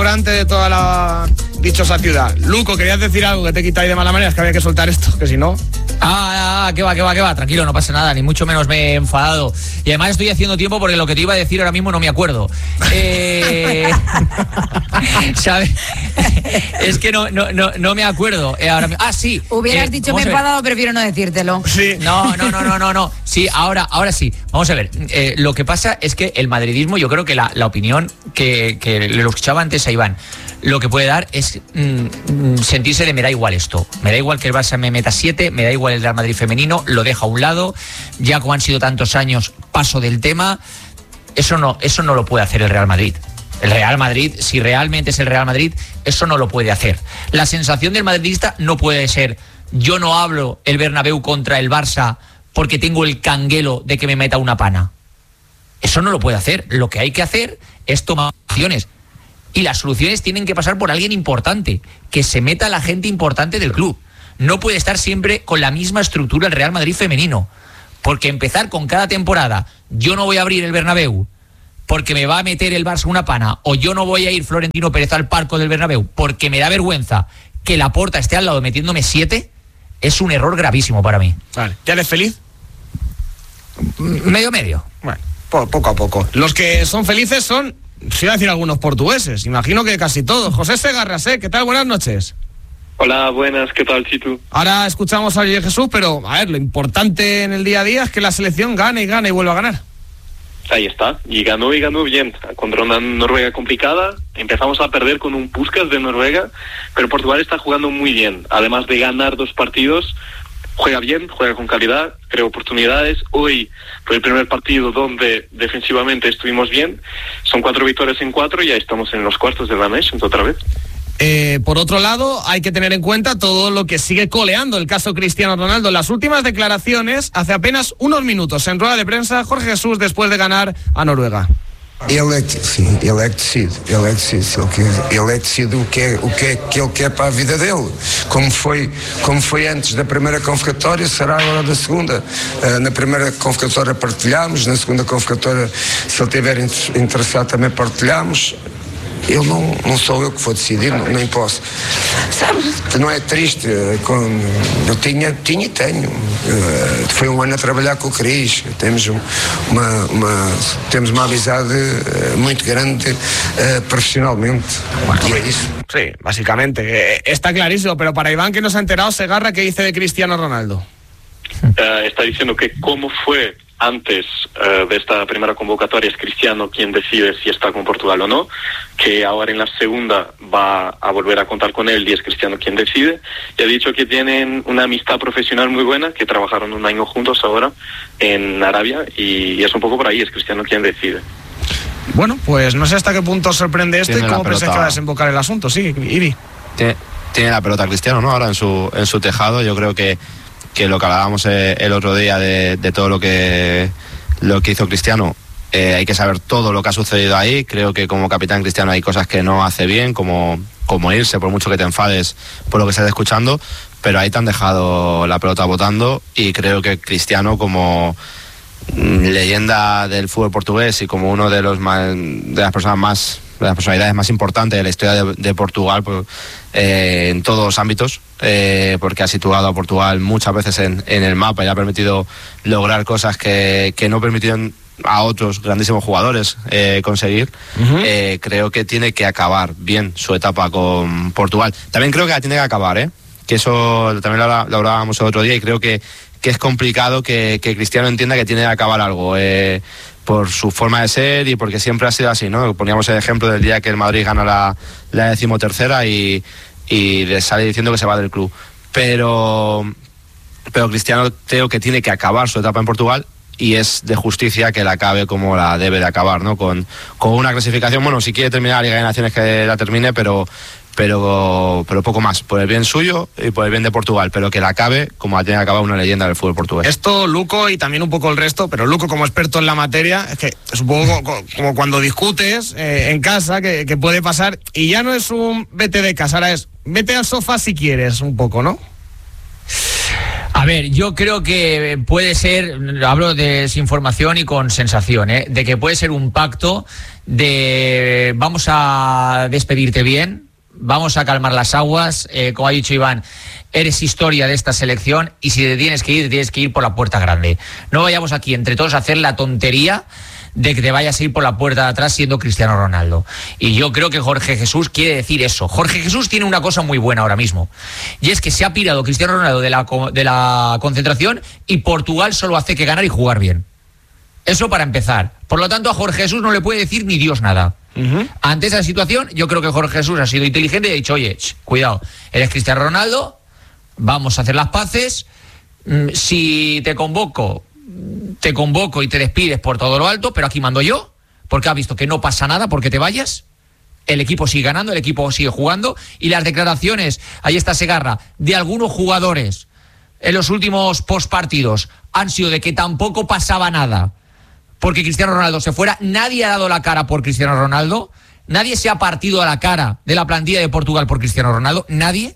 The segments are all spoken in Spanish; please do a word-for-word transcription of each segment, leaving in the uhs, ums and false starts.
restaurante de toda la dichosa ciudad. Luco, querías decir algo que te quitáis de mala manera, es que había que soltar esto, que si no... Ah, ah, que va, que va, que va, tranquilo, no pasa nada, ni mucho menos me he enfadado. Y además estoy haciendo tiempo porque lo que te iba a decir ahora mismo no me acuerdo. Eh... ¿Sabes? Es que no, no, no, no me acuerdo. Eh, ahora... Ah, sí. Hubieras eh, dicho me he enfadado, prefiero no decírtelo. Sí. No, no, no, no, no, no. Sí, ahora, ahora sí. Vamos a ver. Eh, lo que pasa es que el madridismo, yo creo que la, la opinión que, que lo escuchaba antes a Iván, lo que puede dar es mm, sentirse de me da igual esto. Me da igual que el Barça me meta siete, me da igual el Real Madrid femenino, lo deja a un lado. Ya como han sido tantos años, paso del tema. Eso no, eso no lo puede hacer el Real Madrid. El Real Madrid, si realmente es el Real Madrid, eso no lo puede hacer. La sensación del madridista no puede ser yo no hablo el Bernabéu contra el Barça porque tengo el canguelo de que me meta una pana. Eso no lo puede hacer. Lo que hay que hacer es tomar acciones. Y las soluciones tienen que pasar por alguien importante, que se meta la gente importante del club. No puede estar siempre con la misma estructura el Real Madrid femenino, porque empezar con cada temporada, yo no voy a abrir el Bernabéu porque me va a meter el Barça una pana, o yo no voy a ir Florentino Pérez al Parco del Bernabéu porque me da vergüenza que Laporta esté al lado metiéndome siete, es un error gravísimo para mí. Vale. ¿Ya eres feliz? Medio medio. Bueno, po- poco a poco. Los que son felices son... Si iba a decir algunos portugueses, imagino que casi todos. José Segarra, ¿eh? ¿Qué tal? Buenas noches. Hola, buenas, ¿qué tal, Chitu? Ahora escuchamos a Oye Jesús, pero a ver, lo importante en el día a día es que la selección gane y gane y vuelva a ganar. Ahí está, y ganó y ganó bien, contra una Noruega complicada. Empezamos a perder con un Puskás de Noruega, pero Portugal está jugando muy bien. Además de ganar dos partidos, juega bien, juega con calidad, crea oportunidades. Hoy fue el primer partido donde defensivamente estuvimos bien. Son cuatro victorias en cuatro y ya estamos en los cuartos de la Nations otra vez. Eh, por otro lado, hay que tener en cuenta todo lo que sigue coleando el caso Cristiano Ronaldo. Las últimas declaraciones, hace apenas unos minutos, en rueda de prensa, Jorge Jesús, después de ganar a Noruega. Ele é que, sim, ele é que decide, ele é que decide, ele, que, ele é que decide o que, é, o que é que ele quer para a vida dele, como foi, como foi antes da primeira convocatória, será agora da segunda. Uh, na primeira convocatória partilhamos, na segunda convocatória, se ele estiver interessado também partilhamos. Eu não, não sou eu que vou decidir, não, nem posso. Sabe, não é triste? Com, eu tinha, tinha e tenho. Uh, foi um ano a trabalhar com o Cris. Temos uma, uma, temos uma amizade muito grande uh, profissionalmente. Y é isso. Sí, básicamente. Eh, está clarísimo, pero para Iván, que no se ha enterado, Segarra, ¿qué dice de Cristiano Ronaldo? Uh, está diciendo que cómo fue antes uh, de esta primera convocatoria es Cristiano quien decide si está con Portugal o no, que ahora en la segunda va a volver a contar con él y es Cristiano quien decide, y ha dicho que tienen una amistad profesional muy buena, que trabajaron un año juntos ahora en Arabia, y es un poco por ahí, es Cristiano quien decide. Bueno, pues no sé hasta qué punto sorprende esto Tiene y cómo la pensé que pelota. va a desembocar el asunto. Sí, Ibi. Tiene, tiene la pelota Cristiano, ¿no? Ahora en su, en su tejado. Yo creo que que lo que hablábamos eh, el otro día de, de todo lo que lo que hizo Cristiano, eh, hay que saber todo lo que ha sucedido ahí. Creo que como capitán Cristiano hay cosas que no hace bien, como, como irse, por mucho que te enfades por lo que estás escuchando, pero ahí te han dejado la pelota botando, y creo que Cristiano, como leyenda del fútbol portugués y como uno de los más, de las personas más de las personalidades más importantes de la historia de, de Portugal, pues, eh, en todos los ámbitos, eh, porque ha situado a Portugal muchas veces en, en el mapa y ha permitido lograr cosas que, que no permitieron a otros grandísimos jugadores eh, conseguir. Uh-huh. eh, creo que tiene que acabar bien su etapa con Portugal. También creo que la tiene que acabar, ¿eh? Que eso también lo, lo hablábamos el otro día, y creo que, que es complicado que, que Cristiano entienda que tiene que acabar algo, eh, por su forma de ser y porque siempre ha sido así, ¿no? Poníamos el ejemplo del día que el Madrid gana la, la decimotercera y, y le sale diciendo que se va del club. Pero, pero Cristiano creo que tiene que acabar su etapa en Portugal, y es de justicia que la acabe como la debe de acabar, ¿no? Con, con una clasificación, bueno, si quiere terminar la Liga de Naciones, que la termine, pero... Pero, pero poco más, por el bien suyo y por el bien de Portugal, pero que la acabe como la tiene que acabar una leyenda del fútbol portugués. Esto, Luco, y también un poco el resto, pero Luco, como experto en la materia, es que supongo como, como cuando discutes eh, en casa, que, que puede pasar, y ya no es un vete de casa, ahora es vete al sofá si quieres, un poco, ¿no? A ver, yo creo que puede ser, hablo de desinformación y con sensación, ¿eh? de que puede ser un pacto de vamos a despedirte bien, vamos a calmar las aguas, eh, como ha dicho Iván, eres historia de esta selección y si te tienes que ir, te tienes que ir por la puerta grande. No vayamos aquí entre todos a hacer la tontería de que te vayas a ir por la puerta de atrás siendo Cristiano Ronaldo. Y yo creo que Jorge Jesús quiere decir eso. Jorge Jesús tiene una cosa muy buena ahora mismo, y es que se ha pirado Cristiano Ronaldo de la, de la concentración y Portugal solo hace que ganar y jugar bien. Eso para empezar. Por lo tanto, a Jorge Jesús no le puede decir ni Dios nada. Uh-huh. Ante esa situación, yo creo que Jorge Jesús ha sido inteligente y ha dicho, oye, ch, cuidado, eres Cristiano Ronaldo, vamos a hacer las paces, si te convoco, te convoco y te despides por todo lo alto, pero aquí mando yo, porque ha visto que no pasa nada porque te vayas, el equipo sigue ganando, el equipo sigue jugando, y las declaraciones, ahí está Segarra, de algunos jugadores en los últimos postpartidos han sido de que tampoco pasaba nada porque Cristiano Ronaldo se fuera. Nadie ha dado la cara por Cristiano Ronaldo, nadie se ha partido a la cara de la plantilla de Portugal por Cristiano Ronaldo, nadie.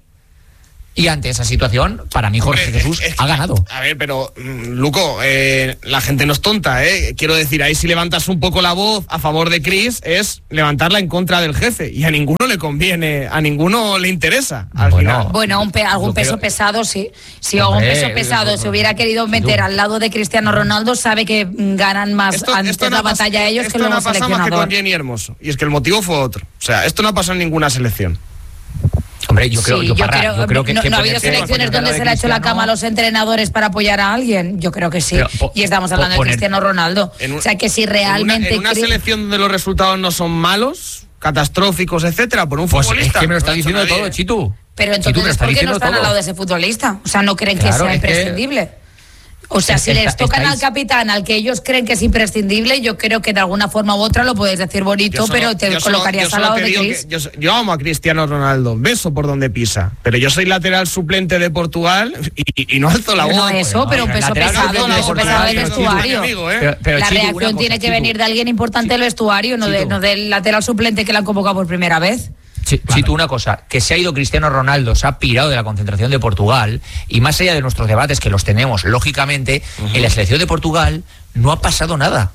Y ante esa situación, para mí Jorge Hombre, Jesús es, es, ha ganado. A ver, pero, Luco, eh, la gente no es tonta, ¿eh? Quiero decir, ahí si levantas un poco la voz a favor de Chris, es levantarla en contra del jefe. Y a ninguno le conviene, a ninguno le interesa, al bueno, final. Bueno, un pe- algún peso creo... pesado, sí. Si algún peso pesado se hubiera querido meter al lado de Cristiano Ronaldo, sabe que ganan más esto, antes esto no la pas- batalla ellos que luego seleccionador. Esto no ha pasado más que con Jenny Hermoso. Y es que el motivo fue otro. O sea, esto no ha pasado en ninguna selección. Hombre, yo creo, sí, yo, yo, parra, creo, yo creo que... No, que no ha habido selecciones donde se le ha hecho la cama a los entrenadores para apoyar a alguien. Yo creo que sí. Pero, po, y estamos hablando po, de Cristiano Ronaldo. Un, o sea, que si realmente... En una, en una selección donde los resultados no son malos, catastróficos, etcétera, por un pues futbolista... Es que me lo está diciendo de todo, Chitu. Pero entonces, Chitu, ¿por qué no están todo al lado de ese futbolista? O sea, ¿no creen claro, que sea imprescindible? Que... O sea, si les tocan estáis... al capitán, al que ellos creen que es imprescindible, yo creo que de alguna forma u otra lo puedes decir bonito, solo, pero te colocarías solo, al lado de Chris. Yo, yo amo a Cristiano Ronaldo, beso por donde pisa, pero yo soy lateral suplente de Portugal y, y no alzo la voz. No eso, no, pero un peso pesado, un peso pesado del vestuario. Amigo, ¿eh? pero, pero, la Chico, reacción tiene que venir de alguien importante del vestuario, no, de, no del lateral suplente que la han convocado por primera vez. Sí, vale. sí, tú una cosa, que se ha ido Cristiano Ronaldo, se ha pirado de la concentración de Portugal, y más allá de nuestros debates, que los tenemos, lógicamente, uh-huh. en la selección de Portugal no ha pasado nada.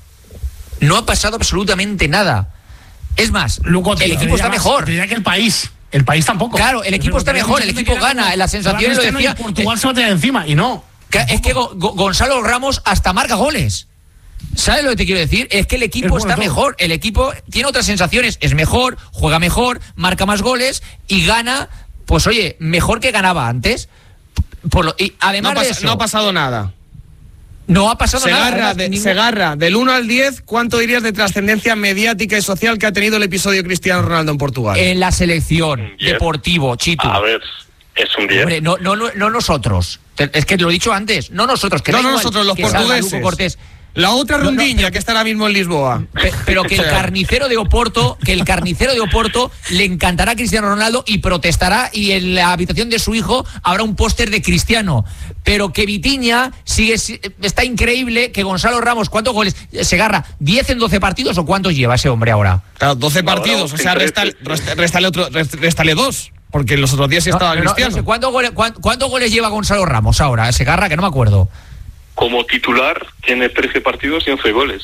No ha pasado absolutamente nada. Es más, Luco, el equipo está más, mejor. Te diría que el país, el país tampoco. Claro, el equipo está mejor, el equipo gana, las sensaciones lo decía. Portugal se va a tener encima, y no. Que, es que Go, Go, Gonzalo Ramos hasta marca goles. ¿Sabes lo que te quiero decir? Es que el equipo está mejor, el equipo tiene otras sensaciones, es mejor, juega mejor, marca más goles y gana, pues oye, mejor que ganaba antes. Por lo, y además no, de pasa, eso, no ha pasado nada. No ha pasado Segarra, nada. De, ningún... Segarra, del uno al diez, ¿cuánto dirías de trascendencia mediática y social que ha tenido el episodio Cristiano Ronaldo en Portugal? En la selección, diez. Deportivo, Chitu. A ver, es un diez. Hombre, no, no, no, no nosotros. Es que te lo he dicho antes, no nosotros. Que no, no igual, nosotros, los que portugueses. Luco Cortés. La otra rundiña no, no, que está ahora mismo en Lisboa. Pe, pero que el carnicero de Oporto, que el carnicero de Oporto le encantará a Cristiano Ronaldo y protestará, y en la habitación de su hijo habrá un póster de Cristiano. Pero que Vitinha sigue, está increíble, que Gonzalo Ramos, ¿cuántos goles? Segarra, ¿diez en doce partidos o cuántos lleva ese hombre ahora? Claro, doce partidos, no, no, o sea, réstale, réstale, otro, réstale dos. Porque en los otros días sí estaba no, Cristiano. No, no sé, ¿cuántos, goles, cuántos, ¿Cuántos goles lleva Gonzalo Ramos ahora? Segarra, que no me acuerdo. Como titular tiene trece partidos y once goles.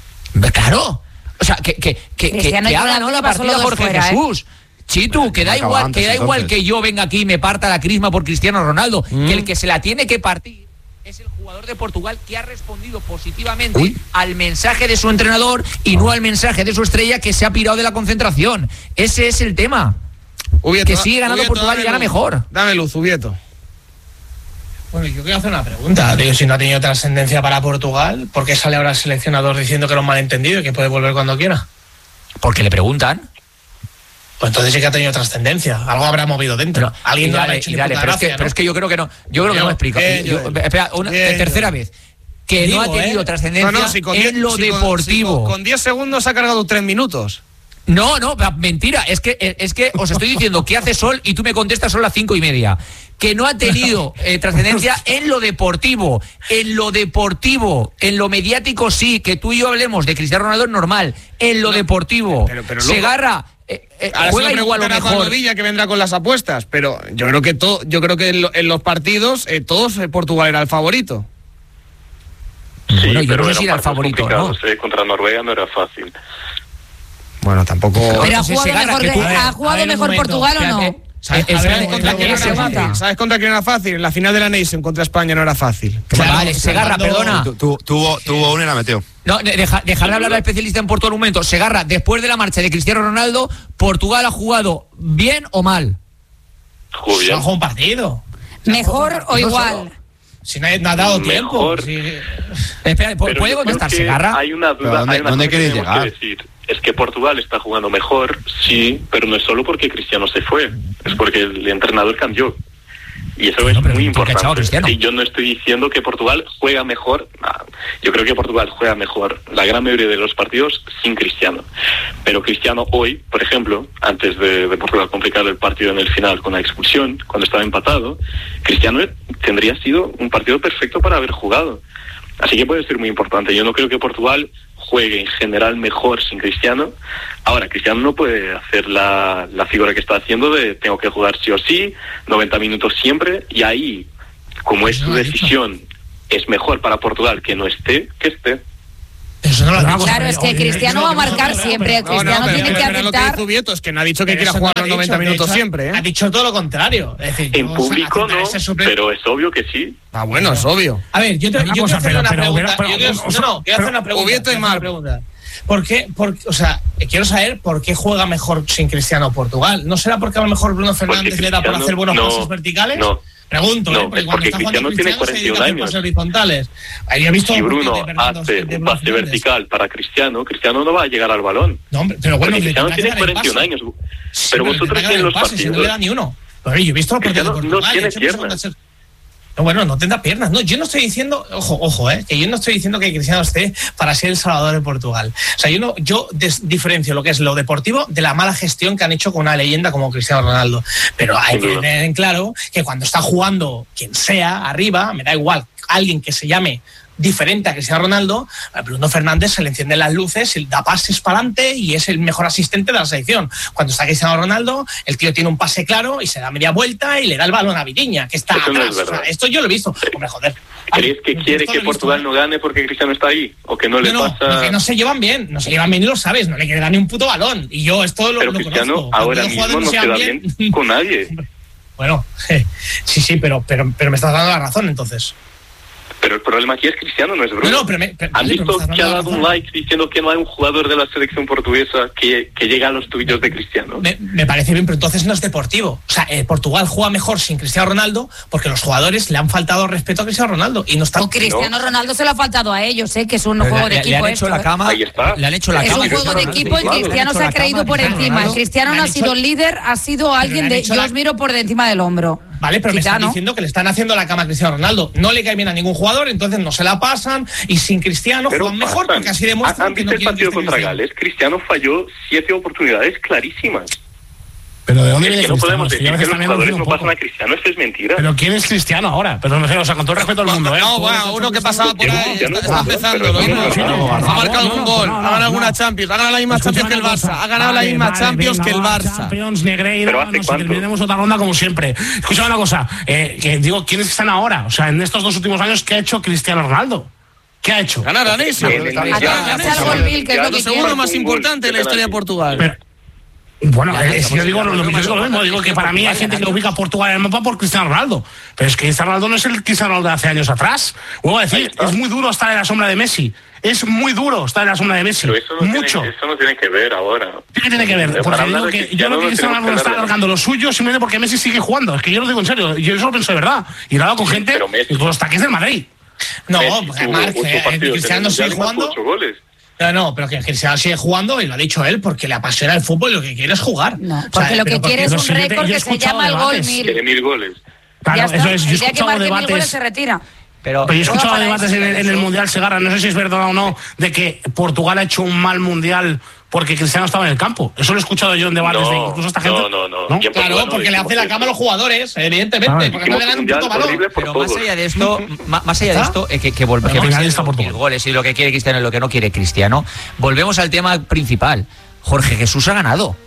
Claro. O sea, que, que, que, que, que ha ganado la partida Jorge fuera, Jesús. ¿eh? Chitu, que da igual, antes, que da igual que yo venga aquí y me parta la crisma por Cristiano Ronaldo, mm. que el que se la tiene que partir es el jugador de Portugal, que ha respondido positivamente Uy. al mensaje de su entrenador y no al mensaje de su estrella, que se ha pirado de la concentración. Ese es el tema. Ubieto, que sigue ganando Ubieto, Portugal y gana luz. mejor. Dame luz, Ubieto. Bueno, yo quiero hacer una pregunta. Digo, si no ha tenido trascendencia para Portugal, ¿por qué sale ahora el seleccionador diciendo que era un malentendido y que puede volver cuando quiera? Porque le preguntan. Pues entonces sí que ha tenido trascendencia. Algo habrá movido dentro. Pero, Alguien no lo ha hecho. Dale, pero, gracia, es que, ¿no? pero es que yo creo que no. Yo creo que no me explico. Bien, yo, yo, espera, una bien, tercera yo. vez. Que digo, no ha tenido eh. trascendencia no, no, si en diez, lo si deportivo. Con diez segundos ha cargado tres minutos. No, no, mentira. Es que, es que os estoy diciendo que hace sol y tú me contestas son las cinco y media. Que no ha tenido eh, trascendencia en lo deportivo. En lo deportivo, en lo mediático sí. Que tú y yo hablemos de Cristiano Ronaldo es normal. En lo no, deportivo. Pero, pero, pero Segarra, Eh, eh, Ahora juega se lo igual o preguntará mejor. a Villa que vendrá con las apuestas, pero yo creo que todo, yo creo que en, lo, en los partidos eh, todos eh, Portugal era el favorito. Sí, Bueno, yo pero no sé eran si era el partidos favorito, ¿no? complicados, eh, contra Noruega no era fácil. Bueno, tampoco. Pero ha Entonces, jugado Segarra, mejor, que tú- ¿ha a ver, a jugado ver, un mejor momento, Portugal o no? Espérate. ¿Sabes, Eh, ¿sabes espérate, contra quién espérate, era espérate. fácil? ¿Sabes contra quién era fácil? En la final de la Nation contra España no era fácil. Claro, Vale, Segarra, Fernando- perdona. Tu- tu- tuvo, tuvo una y la metió. No, de- deja, dejar de hablar al especialista en Portugal un momento. Segarra, después de la marcha de Cristiano Ronaldo, ¿Portugal ha jugado bien o mal? Jugó Se bien. ha jugado un partido. ¿Mejor o igual? Si no, no ha dado tiempo. Mejor. Sí. Espera, Pero ¿puede yo creo contestar que Segarra? Hay una Pero duda, ¿dónde- hay una dónde cosa que queréis tenemos llegar? que decir. Es que Portugal está jugando mejor, sí, pero no es solo porque Cristiano se fue, es porque el entrenador cambió. Y eso No, es pero muy ¿por qué ha echado a importante. Cristiano? Sí, yo no estoy diciendo que Portugal juega mejor. Nah, yo creo que Portugal juega mejor la gran mayoría de los partidos sin Cristiano. Pero Cristiano hoy, por ejemplo, antes de, de Portugal complicar el partido en el final con la expulsión, cuando estaba empatado, Cristiano tendría sido un partido perfecto para haber jugado. Así que puede ser muy importante. Yo no creo que Portugal juegue en general mejor sin Cristiano. Ahora, Cristiano no puede hacer la, la figura que está haciendo de tengo que jugar sí o sí, noventa minutos siempre, y ahí, como es su decisión, es mejor para Portugal que no esté, que esté. Eso no lo ha dicho. Claro, es que Cristiano va a marcar siempre. No, no, Cristiano pero, tiene pero que era lo que aceptar. dijo Vieto, es que no ha dicho que Pero quiera eso jugar no los lo ha noventa dicho, de minutos hecho, siempre, ¿eh? Ha dicho todo lo contrario. Es decir, En yo, público o sea, no, ese super- pero es obvio que sí. Ah, bueno, es obvio. A ver, yo te, Una yo quiero cosa, hacer pero- una pero- pregunta. pero- Yo quiero- pero- no, no, quiero hacer una pregunta. Ubieto y quiero hacer una Marc. pregunta. ¿Por qué? Por, o sea, quiero saber por qué juega mejor sin Cristiano Portugal. ¿No será porque a lo mejor Bruno Fernández le da por Cristiano- hacer buenos no, pases verticales? no. Pregunto, No, ¿eh? Porque es cuando porque está jugando Cristiano tiene Cristiano se dedica a cuarenta y un hacer años. pases horizontales. Ahí he visto Si un Bruno poquito de Bernardo- hace de un Bruno pase Fernández. vertical para Cristiano, Cristiano no va a llegar al balón. No, hombre, pero bueno, Porque le Cristiano tendrá que tiene dar el cuarenta y un pase. años. Sí, Pero le vosotros tendrá que en dar los el pase, si no le da partidos... ni uno. Pero oye, yo he visto los partidos de Cristiano no Portugal. tiene he hecho que son piernas. de ser- No, bueno, no tendrá piernas. No, yo no estoy diciendo, ojo, ojo, eh, que yo no estoy diciendo que Cristiano esté para ser el salvador de Portugal. O sea, yo no, yo des- diferencio lo que es lo deportivo de la mala gestión que han hecho con una leyenda como Cristiano Ronaldo. Pero hay Sin que duda. tener en claro que cuando está jugando quien sea arriba, me da igual, alguien que se llame diferente a Cristiano Ronaldo, a Bruno Fernández se le encienden las luces, él da pases para adelante y es el mejor asistente de la selección. Cuando está Cristiano Ronaldo, el tío tiene un pase claro y se da media vuelta y le da el balón a Vidiña, que está Eso no atrás. es verdad. O sea, esto yo lo he visto. Hombre, joder. ¿Crees que Esto quiere lo he que visto, Portugal ¿eh? no gane porque Cristiano está ahí? ¿O que no le No, no, pasa...? que no se llevan bien, no se llevan bien y lo sabes, no le queda ni un puto balón. Y yo esto lo, Pero lo Cristiano conozco. ahora Cuando los mismo no jugadores se da llevan bien con nadie. Bueno, sí, sí, pero, pero, pero me estás dando la razón entonces. Pero el problema aquí es Cristiano, no es Bruno. No, no, pero me- pero- ¿Han vale, pero visto me estás que ha dando dado la un razón. like diciendo que no hay un jugador de la selección portuguesa que, que llega a los tuyos de Cristiano? Me, me parece bien, pero entonces no es deportivo. O sea, eh, Portugal juega mejor sin Cristiano Ronaldo porque los jugadores le han faltado respeto a Cristiano Ronaldo y no están. O Cristiano Ronaldo se lo ha faltado a ellos, ¿eh? Que es un Le- juego de le, equipo le han esto, hecho la ¿eh? cama. Ahí está. Le han hecho la Es cama. un juego de equipo y Cristiano se ha creído por encima. Cristiano no ha sido líder, ha sido alguien le han de hecho yo la- os miro por de encima del hombro. Vale, pero me están Gitano. diciendo que le están haciendo la cama a Cristiano Ronaldo. No le cae bien a ningún jugador, entonces no se la pasan y sin Cristiano Pero juegan mejor pasan. porque así demuestran ¿Han que no visto el quieren partido que esté contra Cristiano. Gales? Cristiano falló siete oportunidades clarísimas. Pero ¿de dónde Es viene que no Cristiano? podemos Es que yo decir a que veces los también jugadores alucino no un poco. pasan a Cristiano, eso es mentira. Pero ¿quién es Cristiano ahora? Pero no sé, o sea, con todo el respeto del mundo, ¿eh? No, bueno, uno que pasaba por ahí, Ya no está, está es empezando, pero lo no, mismo. no, no, no, Ha marcado no, un no, gol, no, no, ha ganado no. alguna Champions, ha ganado la misma Escucha Champions que el una Barça, cosa. ha ganado la Vale, misma vale, Champions venga, que el va, Barça. Champions, Negreira, Pero ¿hace no sé, cuánto? terminemos otra ronda como siempre. Escucha una cosa, eh, que digo, ¿quiénes están ahora? O sea, en estos dos últimos años, ¿qué ha hecho Cristiano Ronaldo? ¿Qué ha hecho? Ganar a Nation. En el Ganar Mundial. a Hace algo el Bill, que es lo Lo que segundo quiere. más importante en la historia de Portugal. Pero- bueno, Ya, eh, estamos yo digo en lo, la lo, yo digo lo mismo, digo que para mí hay gente que ubica a Portugal en el mapa por Cristiano Ronaldo, pero es que Cristiano Ronaldo no es el Cristiano Ronaldo de hace años atrás. Vuelvo a Ahí decir, está. es muy duro estar en la sombra de Messi, es muy duro estar en la sombra de Messi, Pero eso no, mucho. Tiene, eso no tiene que ver ahora. ¿Qué tiene que ver? Para Porque hablar digo de que yo Cristiano creo que no Cristiano tenemos Ronaldo que está hablar de- alargando lo suyo simplemente porque Messi sigue jugando. Es que yo lo digo en serio, yo eso lo pienso de verdad. Y lo hago con gente pero Messi- con los taques del Madrid. No, Messi porque tuvo Marc, ocho eh, partidos Cristiano en el sigue Mundial y marcó jugando. ocho goles. No, no, pero que Cristiano sigue jugando y lo ha dicho él porque le apasiona el fútbol y lo que quiere es jugar. No, O sea, porque lo pero que porque- quiere es no un sé, yo te- récord yo he que se escuchado llama el gol debates. mil. Tiene mil goles. Claro, Ya está. eso es, yo he El día que escuchado marque mil goles debates. se retira. Pero, Pero yo he Juega escuchado para debates eso, en el, en el Mundial Segarra, no sé si es verdad o no, de que Portugal ha hecho un mal Mundial porque Cristiano estaba en el campo. Eso lo he escuchado yo en debates No, de incluso esta gente. no, no, no. Y en Claro, Portugal no porque le hace dijimos la eso. cama a los jugadores, evidentemente, Ah, porque no le dan un Mundial puto balón. horrible por pero más todos. allá de esto, ma- más allá de ¿Ah? esto, eh, que, que, vol- Pero que al van final siendo está Portugal. mil goles y lo que quiere Cristiano y lo que no quiere Cristiano, volvemos al tema principal. Jorge Jesús ha ganado.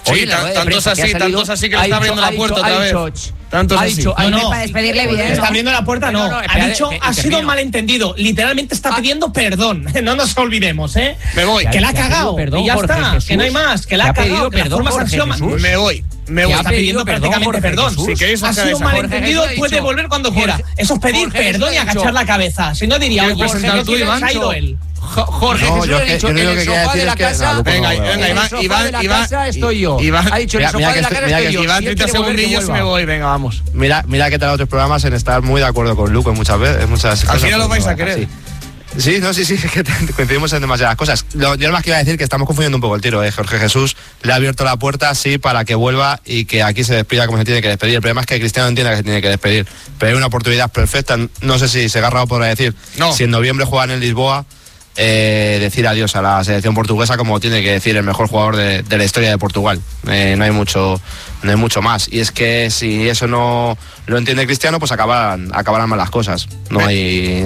Sí, tanto es así, tanto es así que le está abriendo la puerta otra vez. Tanto es así. No, no, para despedirle bien. Está abriendo la puerta, no. Ha dicho, ha sido un malentendido. Literalmente está pidiendo perdón. No nos olvidemos, ¿eh? Me voy. Que la ha cagado. Y ya está. Que no hay más. Que la ha cagado. Que las formas han sido... Me voy. Me voy. Está pidiendo prácticamente perdón. Si queréis, ha sido un malentendido, puede volver cuando quiera. Eso es pedir perdón y agachar la cabeza. Si no diría, oye, se ha ido él. Jorge, no, Jesús yo ha dicho, que, en el sofá de la casa, no, venga, no, venga, en Iván, el sofá Iván, de la Iván, casa estoy yo. Iván, ha dicho, en el sofá de la casa estoy yo. Iván, treinta segundillos y me voy, venga, vamos. Mira, mira que tal otros programas en estar muy de acuerdo con Luco en muchas veces, en muchas Al cosas. final lo vais a querer. Sí. Sí, no, sí, sí, es que coincidimos en demasiadas cosas. Lo, yo más que iba a decir que estamos confundiendo un poco el tiro, ¿eh? Jorge Jesús le ha abierto la puerta, sí, para que vuelva y que aquí se despida como se tiene que despedir. El problema es que Cristiano entienda que se tiene que despedir, pero hay una oportunidad perfecta, no sé si Segarra podrá decir, no. Si en noviembre juegan en Lisboa, eh, decir adiós a la selección portuguesa como tiene que decir el mejor jugador de, de la historia de Portugal. Eh, no hay mucho no hay mucho más. Y es que si eso no lo entiende Cristiano, pues acabarán, acabarán mal las cosas. No hay...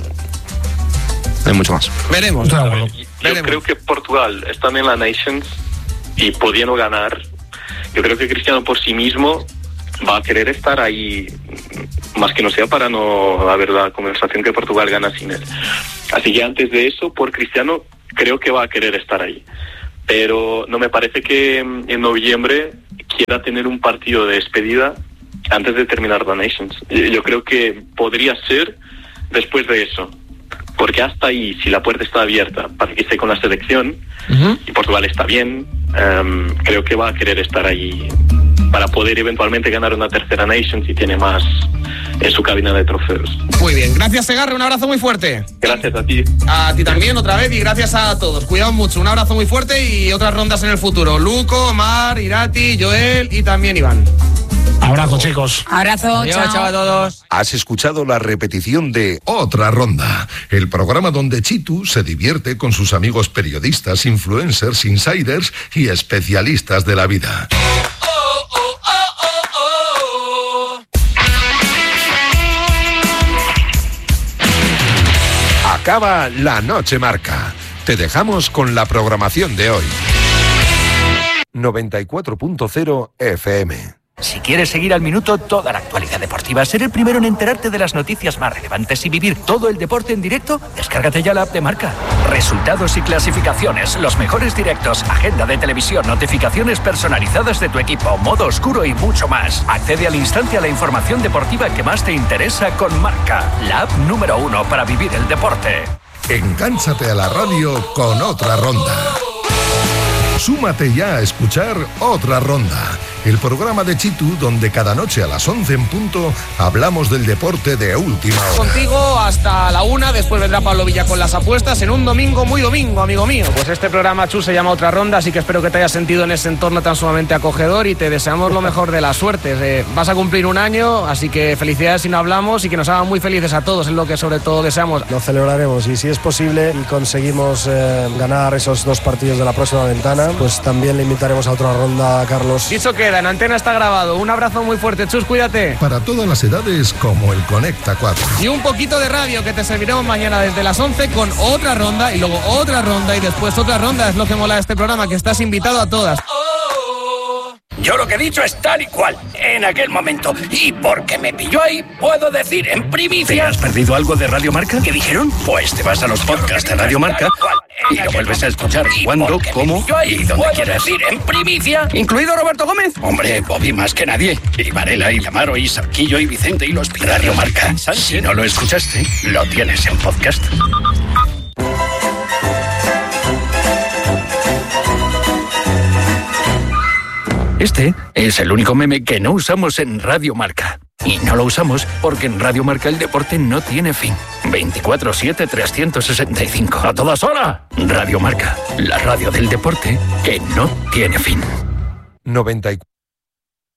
No hay mucho más. Veremos. Yo Veremos. creo que Portugal están en la Nations y pudiendo ganar. Yo creo que Cristiano por sí mismo va a querer estar ahí, más que no sea para no haber la conversación que Portugal gana sin él. Así que antes de eso, por Cristiano, creo que va a querer estar ahí. Pero no me parece que en noviembre quiera tener un partido de despedida antes de terminar la Nations. Yo creo que podría ser después de eso. Porque hasta ahí, si la puerta está abierta para que esté con la selección, uh-huh. y Portugal está bien, um, creo que va a querer estar ahí para poder eventualmente ganar una tercera Nation si tiene más en su cabina de trofeos. Muy bien, gracias Segarra, un abrazo muy fuerte. Gracias a ti. A ti también otra vez y gracias a todos. Cuidaos mucho, un abrazo muy fuerte y otras rondas en el futuro. Luco, Omar, Irati, Joel y también Iván. Abrazo, chicos. Abrazo, Adiós, chao. chao a todos. Has escuchado la repetición de Otra Ronda, el programa donde Chitu se divierte con sus amigos periodistas, influencers, insiders y especialistas de la vida. Acaba la noche marca. Te dejamos con la programación de hoy. noventa y cuatro punto cero F M. Si quieres seguir al minuto toda la actualidad deportiva, ser el primero en enterarte de las noticias más relevantes y vivir todo el deporte en directo, descárgate ya la app de Marca. Resultados y clasificaciones, los mejores directos, agenda de televisión, notificaciones personalizadas de tu equipo, modo oscuro y mucho más. Accede al instante a la información deportiva que más te interesa con Marca, la app número uno para vivir el deporte. Engánchate a la radio con Otra Ronda. Súmate ya a escuchar Otra Ronda, el programa de Chitu donde cada noche a las once en punto hablamos del deporte de última hora. Contigo hasta la una, después vendrá Pablo Villa con las apuestas en un domingo muy domingo, amigo mío. Pues este programa, Chu, se llama Otra Ronda, así que espero que te hayas sentido en ese entorno tan sumamente acogedor y te deseamos lo mejor de las suertes. Eh, vas a cumplir un año, así que felicidades si no hablamos y que nos hagan muy felices a todos, es lo que sobre todo deseamos. Lo celebraremos y si es posible y conseguimos eh, ganar esos dos partidos de la próxima ventana, pues también le invitaremos a Otra Ronda, Carlos. Dicho queda, en antena está grabado. Un abrazo muy fuerte, Chus, cuídate. Para todas las edades, como el Conecta cuatro. Y un poquito de radio que te serviremos mañana desde las once con Otra Ronda y luego otra ronda y después otra ronda. Es lo que mola de este programa, que estás invitado a todas. Yo lo que he dicho es tal y cual, en aquel momento. Y porque me pilló ahí, puedo decir en primicia... ¿Te has perdido algo de Radio Marca? ¿Qué dijeron? Pues te vas a los podcasts de Radio Marca y lo vuelves a escuchar cuando, cómo y donde quieras. Decir en primicia, incluido Roberto Gómez. Hombre, Bobby más que nadie. Y Varela, y Lamaro, y Sarquillo, y Vicente, y los Radio Marca. Si no lo escuchaste, lo tienes en podcast. Este es el único meme que no usamos en Radio Marca. Y no lo usamos porque en Radio Marca el deporte no tiene fin. veinticuatro siete, trescientos sesenta y cinco. ¡A todas horas! Radio Marca, la radio del deporte que no tiene fin. noventa y cuatro